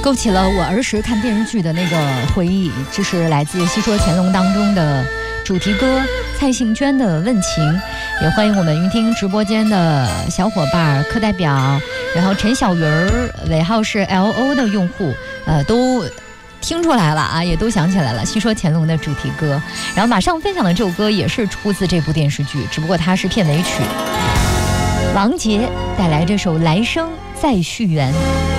勾起了我儿时看电视剧的那个回忆。这是来自《戏说乾隆》当中的主题歌蔡幸娟的《问情》。也欢迎我们云听直播间的小伙伴、课代表，然后陈小鱼儿尾号是 LO 的用户，都听出来了啊，也都想起来了《戏说乾隆》的主题歌。然后马上分享的这首歌也是出自这部电视剧，只不过它是片尾曲。王杰带来这首《来生再续缘》。